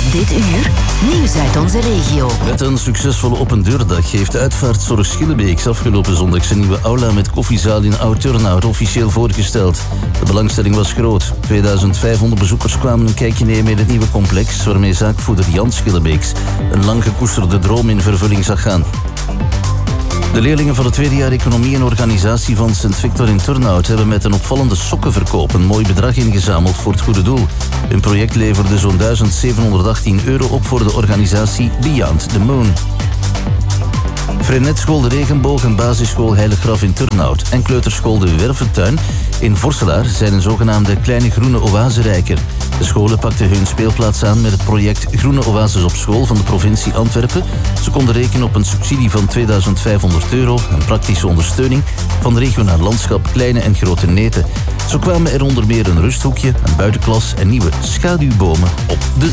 Dit uur, nieuws uit onze regio. Met een succesvolle opendeurdag heeft de uitvaartzorg Schillebeeks afgelopen zondag zijn nieuwe aula met koffiezaal in Oud-Turnhout officieel voorgesteld. De belangstelling was groot. 2500 bezoekers kwamen een kijkje nemen in het nieuwe complex, waarmee zaakvoerder Jan Schillebeeks een lang gekoesterde droom in vervulling zag gaan. De leerlingen van het tweede jaar Economie en Organisatie van Sint Victor in Turnhout hebben met een opvallende sokkenverkoop een mooi bedrag ingezameld voor het goede doel. Hun project leverde zo'n €1718 op voor de organisatie Beyond the Moon. Frenetschool De Regenboog en basisschool Heilig Graf in Turnhout en kleuterschool De Werventuin in Vorselaar zijn een zogenaamde kleine groene oaserijker. De scholen pakten hun speelplaats aan met het project Groene Oases op School van de provincie Antwerpen. Ze konden rekenen op een subsidie van €2500 en praktische ondersteuning van het regionaal landschap Kleine en Grote Neten. Zo kwamen er onder meer een rusthoekje, een buitenklas en nieuwe schaduwbomen op